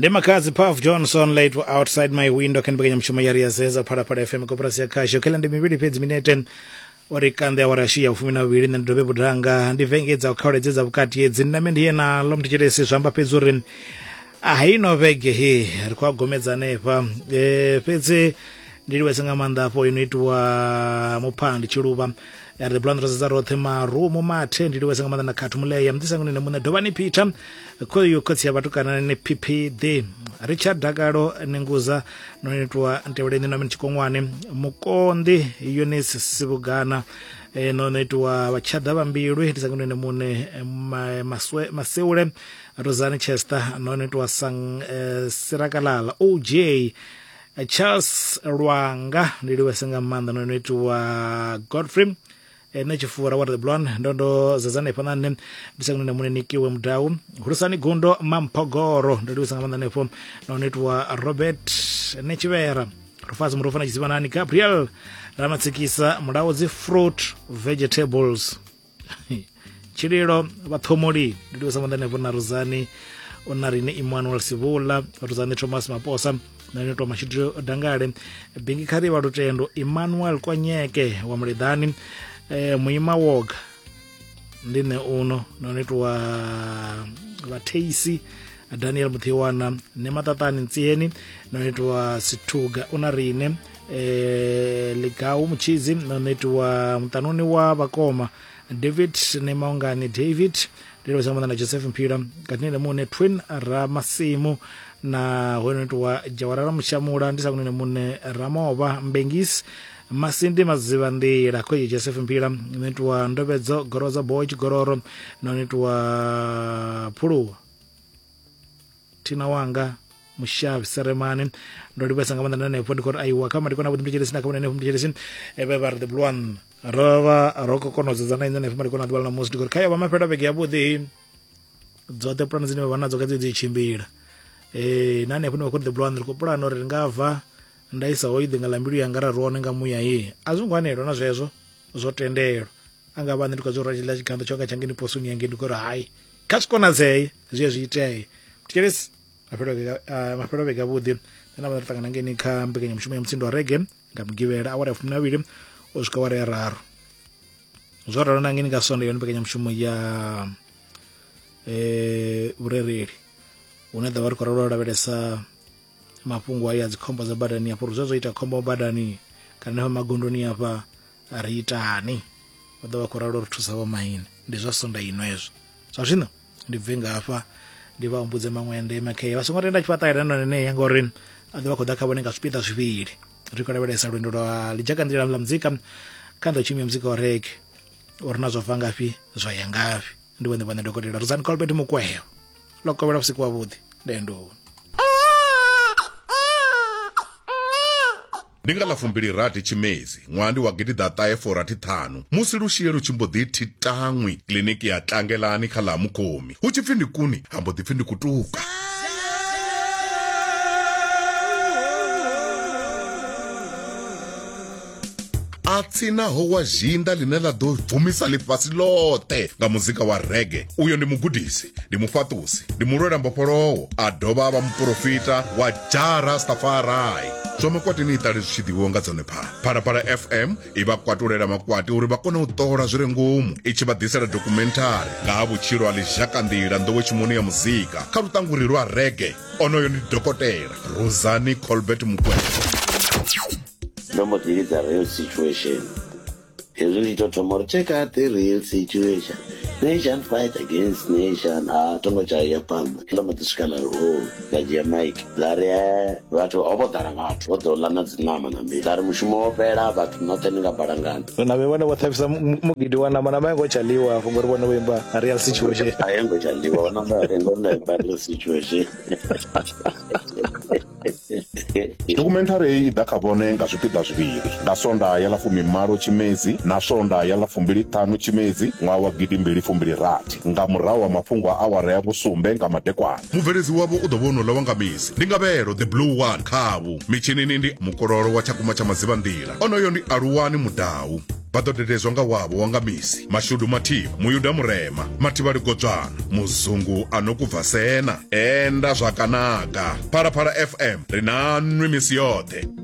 Ndemakazi Puff Johnson late outside my window can begin mshuma ya zeza para FM koprasi ya kasho kila ndimibili pezi mineten warikande warashia ufumina wili na ndobe budanga ndivengeza ukaurejeza wakati yedzi namendi yena lomtichiresi swamba pezurin ahino vege hii alikuwa gomeza nepa pezi ndiriwe senga manda po inuitwa mupandi chiruba ya the blonde roses are thema room mate ndiriwe senga manda na katumule ya mtisangu nene muna dobani pita kwa hiyo kotsi ya batukana ne PPD Richard Dagaro nenguza noitwa nteweleni na mchikongwane mukondi Eunice Sibugana noitwa bachada bambirwe ndisangu nene mune maseule Rosanne Chester noitwa sang Sirakalala OJ Charles Rwanga ndiriwe senga manda noitwa Godfrey nechifura wa the blonde ndondo zazane panane ndisangu nene nikiwe mdau Hurusani Gundo Mampogoro ndiriwe senga manda nepo noitwa Robert Nechivera Rufazi mrufana chizibanani Gabriel Ramatsikisa mdauzi fruit vegetables Chiriro Bathomori ndiriwe senga manda nepo na Rosani Onarine Emmanuel Sibula Rosani Thomas Maposa naitwa Mashidro Dangare Bingi Kariwa Rutendo Emmanuel Kwanyeke wa Mridhani Muima Woga ndine uno naitwa Vateisi Daniel Muthiwana Nematatani Ntsieni naitwa Situga Onarine Ligau Mchizi naitwa Mtanuni wa Bakoma David Nemaongani David ndiro samana na Joseph Mpira katine mune twin Ramasimu na wenetwa Jawarara Mshamura ndisangu mune Ramova Mbengis Masindi Mazivandira kwa Joseph Mpira netwa Ndobezo Goroza Boy Gororo na netwa Puru Tina Wanga Mushavi Seremani ndoribe sangamana na nepo ndikora aiwa kama ndikona kuti mticheresina kama nepo mticheresin ebebar the blonde rova roko kono zana ine nepo ndikona dwala na musi ndikora kaya bama peda bege abudi zote plans zine banazo kazi zichimbira nane kuno kuti the blonde ko plano ringava ndaisa oide ngalambiru yangara rone ngamuya yi azungwanero na zvezo zotendero angabani ndikozora chila chikando choka changini posuni yange ndikora hai kasikona zei zviitei mticheresi mapero bega budi na batanga ngeni khambe kenya mshumo ya mtsindo rege ngamgivera awara 12 osika wara raro zora rona ngeni kasonde yoni kenya mshumo ya urereri unadha wari kororo rabedesa mapungu aya zikomba za badani ya poruzozo ita komba badani kana magondoni hapa aritani wadwa kororo tusawa mahini ndizo sonda inwezo sashino ndivenga hapa ndiva mbuze mamwende makaya basongorenda chipata nene yangorin adwa kodaka bonenga spita zviviri rikora bedesa rwendo rwa lijakandira la muzika kando chimwe muzika wa reggae orinazo vangapi zvayangapi ndiwende bana dokotela Rosanne Colbert mukweyo lokobera usiku wa budi ndendo Ndingala fumbiri rati chimezi mwandi wa gidi dataye forati thanu musirushieru chimboditi tangwi kliniki ya tlangelani khala mukomi uchifindi kuni hambo tifindi kutuka atsina hoa jinda linela do vumisa lifasi lote nga muzika wa reggae uyo ndi mugudisi ndi mufatusi ndi murwera mboporowo adoba aba mprofita wa Jah Rastafari zome kwati ni itali zvichidiwo nga dzone para FM iba kwaturera makwati uri bakona utora zvire ngumu ichibadisera dokumentari nga abuchiro alijakandira ndowe chimuni ya muzika karutanguriro wa reggae onoyo ni dokotela Rosanne Colbert Mukwe. No, it's a real situation. Here's really tomorrow. Check out the real situation. Nation fight against nation. Tongocha yapam. Kilometer scala road. Gajia Mike. Daria. Watu obotarangatu. Watu lana zinama na mi. Dari mushumo opera. But nothing barangana. Na wewe watafisa mugidiwana manamayengo chaliwa. Fungorwa na wemba. A real situation. Ayengo chaliwa. Wanamba real situation. Dokumentari idakabone nga zvipida zviviri ngasonda yala fumi maro chimezi nasonda yala fumbiri tanu chimezi mwawa gidi mbiri fumbiri rati nga murawa mafungwa awara ya busumbe nga madekwana muverezi wabo udobono la wangamisi ndingabero the blue one khabu michini nindi mukororo wa chakuma cha mazivandira onoyo ndi Aruwani Mudau vha ḓo dedezwa nga wavho wanga misi Mashudu Mathiva, Muyuda Murema, Mathivhali Gotswana, Muzungu anokubva sena enda zvakanaka. Phalaphala FM ri nanwi misi yoṱhe.